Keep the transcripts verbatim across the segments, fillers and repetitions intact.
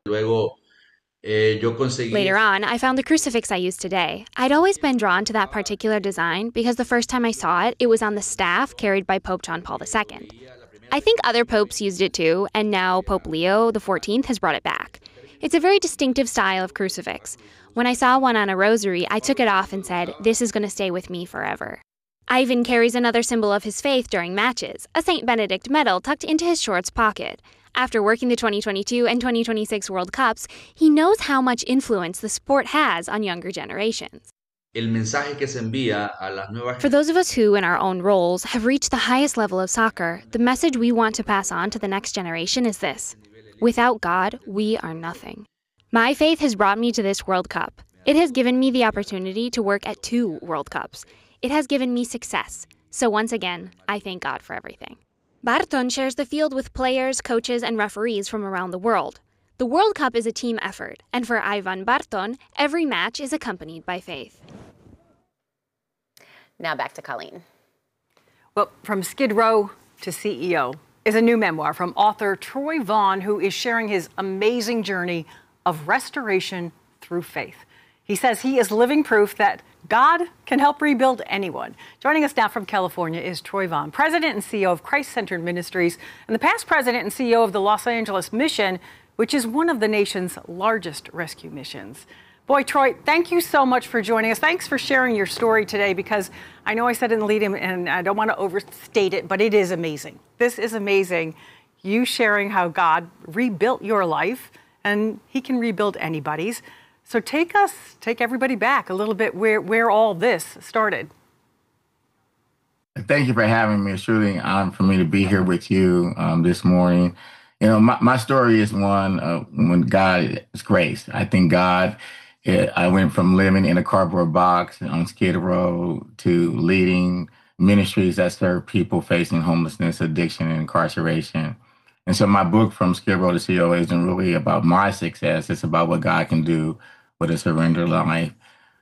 Luego, eh, yo conseguí Later on, I found the crucifix I use today. I'd always been drawn to that particular design because the first time I saw it, it was on the staff carried by Pope John Paul the Second. I think other popes used it too, and now Pope Leo the fourteenth has brought it back. It's a very distinctive style of crucifix. When I saw one on a rosary, I took it off and said, "This is going to stay with me forever." Ivan carries another symbol of his faith during matches, a Saint Benedict medal tucked into his shorts pocket. After working the twenty twenty-two and twenty twenty-six World Cups, he knows how much influence the sport has on younger generations. el mensaje que se envía a las nuevas For those of us who, in our own roles, have reached the highest level of soccer, the message we want to pass on to the next generation is this: without God, we are nothing. My faith has brought me to this World Cup. It has given me the opportunity to work at two World Cups. It has given me success. So once again, I thank God for everything. Barton shares the field with players, coaches, and referees from around the world. The World Cup is a team effort, and for Ivan Barton, every match is accompanied by faith. Now back to Colleen. Well, from Skid Row to C E O is a new memoir from author Troy Vaughn, who is sharing his amazing journey of restoration through faith. He says he is living proof that God can help rebuild anyone. Joining us now from California is Troy Vaughn, president and C E O of Christ-Centered Ministries, and the past president and C E O of the Los Angeles Mission, which is one of the nation's largest rescue missions. Boy, Troy, thank you so much for joining us. Thanks for sharing your story today, because I know I said it in the lead-in, and I don't want to overstate it, but it is amazing. This is amazing. You sharing how God rebuilt your life, and he can rebuild anybody's. So take us, take everybody back a little bit where, where all this started. Thank you for having me. It's truly an honor for me to be here with you um, this morning. You know, my, my story is one uh, when God is grace. I think God, it, I went from living in a cardboard box on Skid Row to leading ministries that serve people facing homelessness, addiction, and incarceration. And so my book, From Skid Row to C E O, isn't really about my success. It's about what God can do with a surrendered life.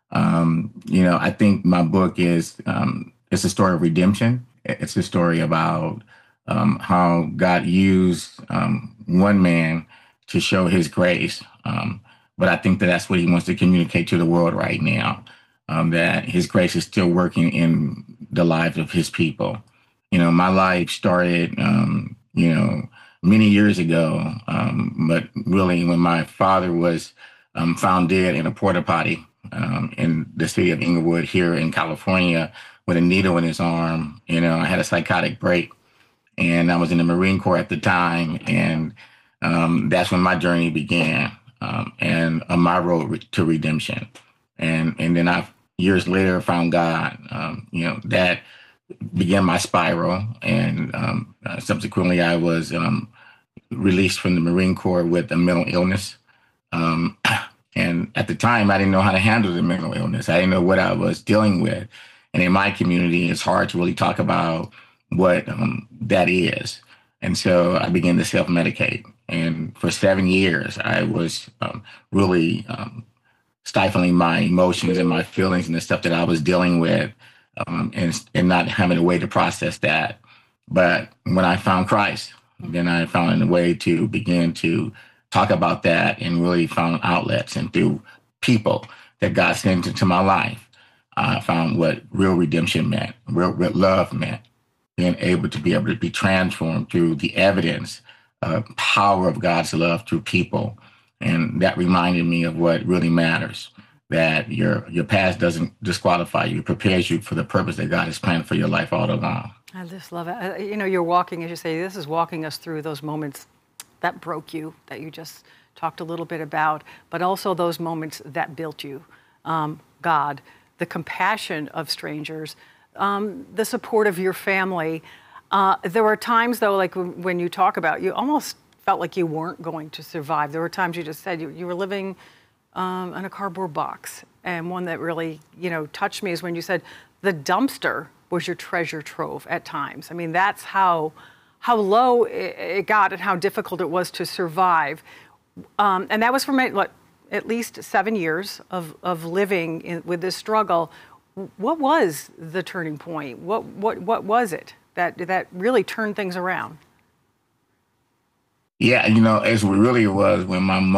Um, you know, I think my book is, um, it's a story of redemption. It's a story about um, how God used um, one man to show his grace. Um, but I think that that's what he wants to communicate to the world right now, um, that his grace is still working in the lives of his people. You know, my life started, um, you know, many years ago, um, but really when my father was um, found dead in a porta potty um, in the city of Inglewood here in California with a needle in his arm. You know, I had a psychotic break, and I was in the Marine Corps at the time, and um, that's when my journey began, um, and on my road re- to redemption. And and then I years later found God. Um, you know, that began my spiral, and um, uh, subsequently I was um, released from the Marine Corps with a mental illness. Um, and at the time, I didn't know how to handle the mental illness. I didn't know what I was dealing with. And in my community, it's hard to really talk about what um, that is. And so I began to self-medicate. And for seven years, I was um, really um, stifling my emotions and my feelings and the stuff that I was dealing with, um, and, and not having a way to process that. But when I found Christ, then I found a way to begin to talk about that, and really found outlets, and through people that God sent into my life, I found what real redemption meant, real, real love meant, being able to be able to be transformed through the evidence of power of God's love through people. And that reminded me of what really matters, that your your past doesn't disqualify you. It prepares you for the purpose that God has planned for your life all along. I just love it. Uh, You know, you're walking, as you say, this is walking us through those moments that broke you, that you just talked a little bit about, but also those moments that built you. Um, God, the compassion of strangers, um, the support of your family. Uh, there were times, though, like when when you talk about, you almost felt like you weren't going to survive. There were times you just said you, you were living um, in a cardboard box. And one that really, you know, touched me is when you said the dumpster was your treasure trove at times. I mean, that's how how low it, it got and how difficult it was to survive. Um, and that was for me, what, at least seven years of, of living in, with this struggle. What was the turning point? What what what was it that that really turned things around? Yeah, you know, it really was when my mother